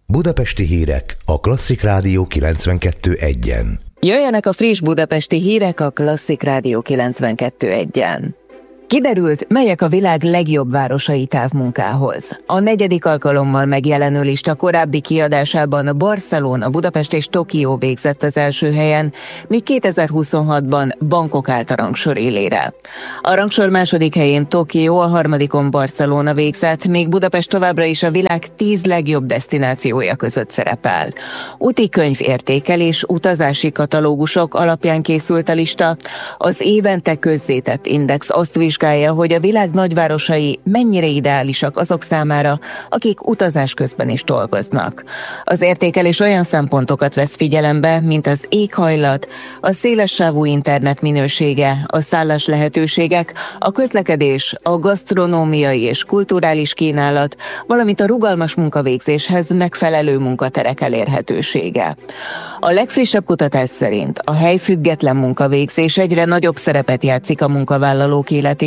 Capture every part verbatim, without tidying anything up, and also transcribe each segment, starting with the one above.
Budapesti hírek a Klasszik Rádió kilencvenkettő egyen. Jöjjenek a friss budapesti hírek a Klasszik Rádió kilencvenkettő egyen. Kiderült, melyek a világ legjobb városai távmunkához. A negyedik alkalommal megjelenő lista korábbi kiadásában Barcelona, Budapest és Tokió végzett az első helyen, míg kétezer-huszonhatban Bangkok állt a rangsor élére. A rangsor második helyén Tokió, a harmadikon Barcelona végzett, még Budapest továbbra is a világ tíz legjobb desztinációja között szerepel. Úti könyvértékelés, utazási katalógusok alapján készült a lista. Az évente közzétett index azt vizsgálja, hogy a világ nagyvárosai mennyire ideálisak azok számára, akik utazás közben is dolgoznak. Az értékelés olyan szempontokat vesz figyelembe, mint az éghajlat, a szélessávú internet minősége, a szállás lehetőségek, a közlekedés, a gasztronómiai és kulturális kínálat, valamint a rugalmas munkavégzéshez megfelelő munkaterek elérhetősége. A legfrissebb kutatás szerint a helyfüggetlen munkavégzés egyre nagyobb szerepet játszik a munkavállalók életében.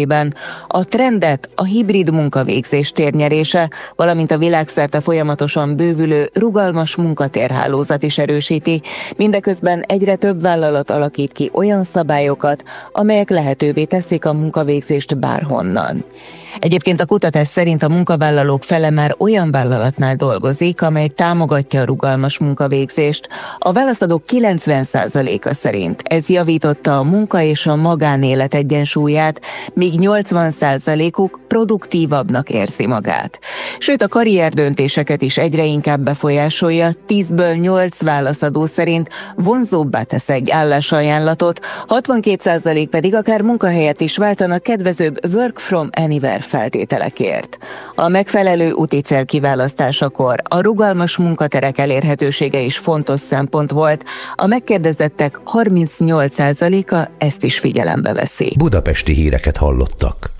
A trendet a hibrid munkavégzés térnyerése, valamint a világszerte folyamatosan bővülő rugalmas munkatérhálózat is erősíti, mindeközben egyre több vállalat alakít ki olyan szabályokat, amelyek lehetővé teszik a munkavégzést bárhonnan. Egyébként a kutatás szerint a munkavállalók fele már olyan vállalatnál dolgozik, amely támogatja a rugalmas munkavégzést. A válaszadók kilencven százaléka szerint ez javította a munka és a magánélet egyensúlyát, míg nyolcvan százalékuk produktívabbnak érzi magát. Sőt, a karrierdöntéseket is egyre inkább befolyásolja, tízből nyolc válaszadó szerint vonzóbbá tesz egy állásajánlatot, hatvankét százalék pedig akár munkahelyet is váltanak kedvezőbb work from anywhere feltételekért. A megfelelő úti cél kiválasztásakor a rugalmas munkaterek elérhetősége is fontos szempont volt, a megkérdezettek harmincnyolc százaléka ezt is figyelembe veszi. Budapesti híreket hallottak.